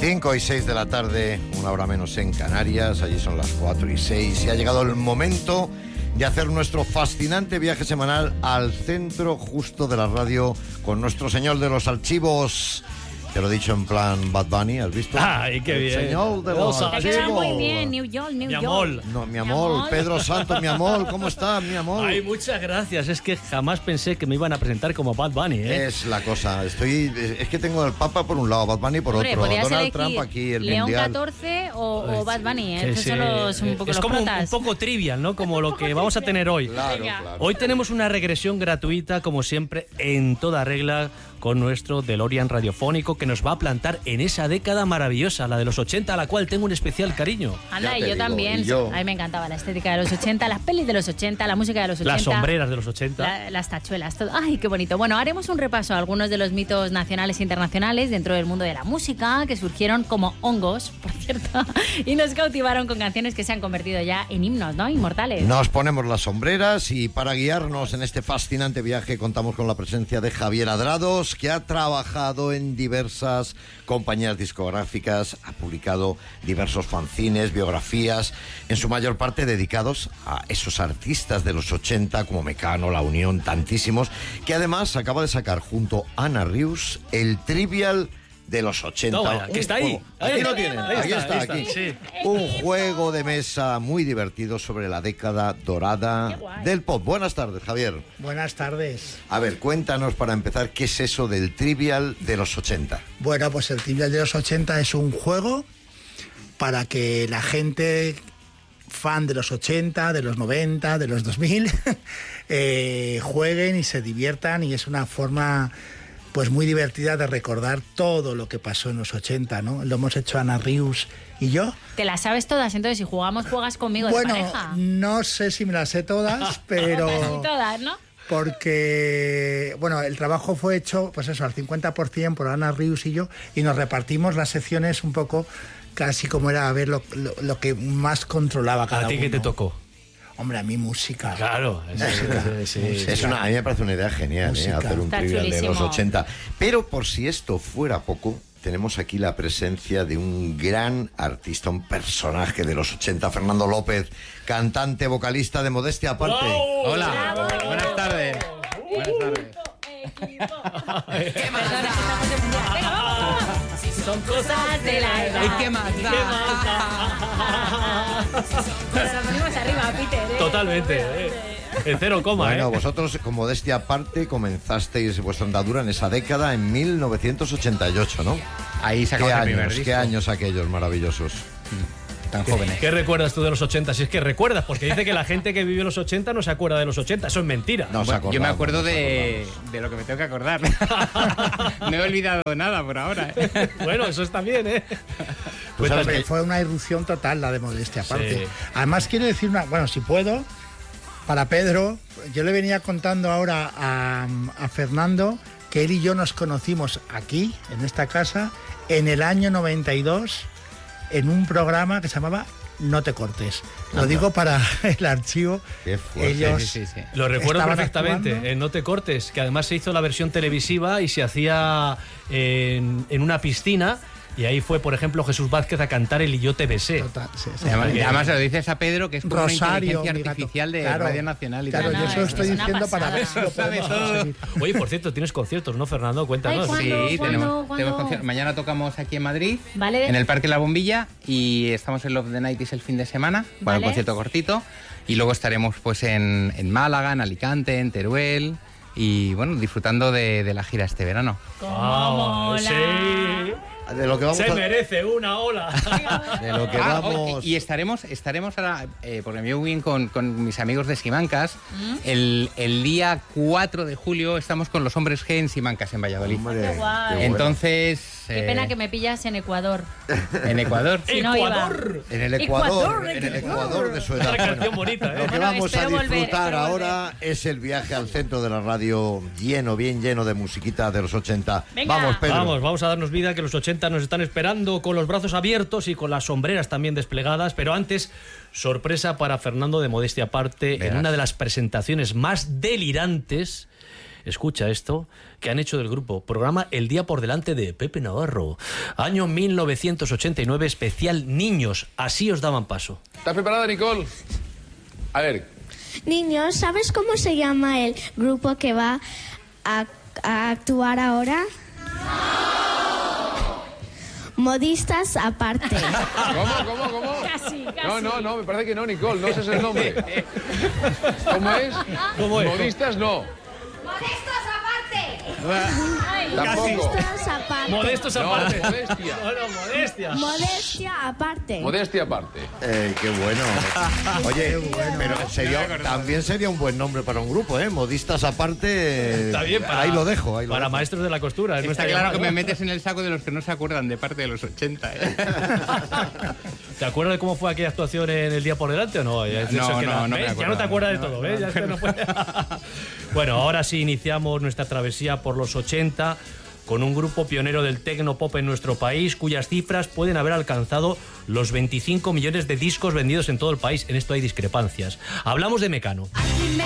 5:06 de la tarde, una hora menos en Canarias, allí son las 4:06 y ha llegado el momento de hacer nuestro fascinante viaje semanal al centro justo de la radio con nuestro señor de los archivos. Te lo he dicho en plan Bad Bunny, ¿has visto? ¡Ay, qué bien! Señor de los Te archivos. queda muy bien, New York. Mi amor. No, mi amor, Pedro Santos, mi amor, ¿cómo estás, mi amor? Ay, muchas gracias. Es que jamás pensé que me iban a presentar como Bad Bunny, ¿eh? Es la cosa, es que tengo al Papa por un lado, Bad Bunny por Hombre, otro, podrías Donald elegir Trump aquí, el León mundial. 14 o Bad Bunny, ¿eh? Que Estos sí, son un poco es los como un protas. poco trivial, ¿no? Como lo que vamos a tener hoy. Claro, Venga. claro. Hoy tenemos una regresión gratuita, como siempre, en toda regla, con nuestro DeLorean radiofónico que nos va a plantar en esa década maravillosa, la de los 80, a la cual tengo un especial cariño. Anda, Ya y te yo digo, también. y yo. A mí me encantaba la estética de los 80, las pelis de los 80, la música de los 80. Las sombreras de los 80. Las tachuelas, todo. ¡Ay, qué bonito! Bueno, haremos un repaso a algunos de los mitos nacionales e internacionales dentro del mundo de la música que surgieron como hongos, por cierto, y nos cautivaron con canciones que se han convertido ya en himnos, ¿no? Inmortales. Nos ponemos las sombreras y para guiarnos en este fascinante viaje contamos con la presencia de Javier Adrados, que ha trabajado en diversas compañías discográficas, ha publicado diversos fanzines, biografías, en su mayor parte dedicados a esos artistas de los 80 como Mecano, La Unión, tantísimos, que además acaba de sacar junto a Ana Rius el Trivial de los 80. No, vaya, que está ahí. Aquí Ahí lo está. tienen, Ahí aquí está, está, ahí aquí. está, sí. Un juego de mesa muy divertido sobre la década dorada Qué guay. del pop. Buenas tardes, Javier. Buenas tardes. A ver, cuéntanos para empezar, ¿qué es eso del Trivial de los 80? Bueno, pues el Trivial de los 80 es un juego para que la gente fan de los 80, de los 90, de los 2000, jueguen y se diviertan, y es una forma pues muy divertida de recordar todo lo que pasó en los 80, ¿no? Lo hemos hecho Ana Rius y yo. Te las sabes todas, entonces si jugamos, juegas conmigo Bueno, de pareja. no sé si me las sé todas, pero... Casi todas, ¿no? Porque, bueno, el trabajo fue hecho, pues eso, al 50% por Ana Rius y yo, y nos repartimos las secciones un poco casi como era a ver lo que más controlaba cada ¿A ti uno. qué te tocó? Hombre, a mí música. Claro. Sí. A mí me parece una idea genial, Música. hacer un Está Trivial de los chulísimo. 80. Pero por si esto fuera poco, tenemos aquí la presencia de un gran artista, un personaje de los 80, Fernando López, cantante, vocalista de Modestia Aparte. Hola, buenas tardes. Buenas tardes. ¿Qué más Son cosas de la edad. ¿Y qué más da? Nos la ponemos arriba, Peter, ¿eh? Totalmente. En 0, Bueno, vosotros con Modestia Aparte comenzasteis vuestra andadura en esa década, en 1988, ¿no? Ahí sacamos el primer disco. ¿Qué años aquellos maravillosos? Tan jóvenes. ¿Qué recuerdas tú de los 80? Si es que recuerdas, porque dice que la gente que vivió los 80 no se acuerda de los 80. Eso es mentira. No os Bueno, yo me acordamos, acuerdo no os de lo que me tengo que acordar. No he olvidado nada por ahora. Bueno, eso está bien, ¿eh? Tú sabes Cuéntame. que- Fue una irrupción total la de Modestia aparte. Sí. Además quiero decir bueno, si puedo, para Pedro, yo le venía contando ahora a Fernando que él y yo nos conocimos aquí, en esta casa, en el año 92, en un programa que se llamaba No te cortes. Lo digo para el archivo. Qué fuerte. Ellos Sí. Lo recuerdo estaban perfectamente, actuando. en No te cortes, que además se hizo la versión televisiva y se hacía en una piscina, y ahí fue, por ejemplo, Jesús Vázquez a cantar el Y yo te besé. Total, sí, sí. Además se lo dices a Pedro, que es como Rosario, una mi inteligencia gato. artificial de Claro, Radio Nacional y claro, tal. yo No, eso es estoy una diciendo para pasada. ver si lo Sabe podemos todo. conseguir. Oye, por cierto, tienes conciertos, ¿no, Fernando? Cuéntanos. Ay, Sí, ¿Cuándo? tenemos concierto. Mañana tocamos aquí en Madrid, Vale. en el Parque La Bombilla, y estamos en Love the Night el fin de semana, para un Vale. concierto cortito, y luego estaremos pues en Málaga, en Alicante, en Teruel, y bueno, disfrutando de la gira este verano. ¿Cómo mola? Sí. De lo que vamos Se a... merece una ola. De lo que vamos... Y estaremos ahora, porque me voy bien con mis amigos de Simancas, el día 4 de julio estamos con los Hombres G en Simancas, en Valladolid. Hombre, Qué guay. qué bueno. Entonces... Qué pena que me pillas en Ecuador. En Ecuador. Si no iba. Ecuador. En el Ecuador, Ecuador, en el Ecuador de su edad. Una canción bonita, ¿eh? Lo que Bueno, vamos a espero volver, disfrutar espero ahora es el viaje al centro de la radio bien lleno de musiquita de los 80. Venga. Vamos, Pedro. Vamos a darnos vida, que los 80 nos están esperando con los brazos abiertos y con las sombreras también desplegadas, pero antes, sorpresa para Fernando de Modestia Aparte, en Verás. una de las presentaciones más delirantes escucha esto, que han hecho del grupo. Programa El Día por Delante de Pepe Navarro. Año 1989, especial Niños. Así os daban paso. ¿Estás preparada, Nicole? A ver. Niños, ¿sabes cómo se llama el grupo que va a actuar ahora? Modistas aparte. ¿Cómo? Casi. No, me parece que no, Nicole, no ese es el nombre. ¿Cómo es? ¿Cómo es? Modistas no. ¡Modestos aparte! Tampoco. Modestos aparte. Modestos No, aparte. modestia. Modestia. Modestia aparte. Modestia aparte. Qué bueno. Oye, pero también sería un buen nombre para un grupo, ¿eh? Modistas aparte. Está bien, ahí lo dejo. Para maestros de la costura. Es Está nuestra claro que llamada. me metes en el saco de los que no se acuerdan de parte de los 80. ¿Te acuerdas de cómo fue aquella actuación en El Día por Delante o no? Ya, No, que no me ¿ves? Ya acuerdo. no te acuerdas de todo, ¿ves? Ya no puede. Bueno, ahora sí iniciamos nuestra travesía por los 80 con un grupo pionero del tecno-pop en nuestro país, cuyas cifras pueden haber alcanzado los 25 millones de discos vendidos en todo el país. En esto hay discrepancias. Hablamos de Mecano.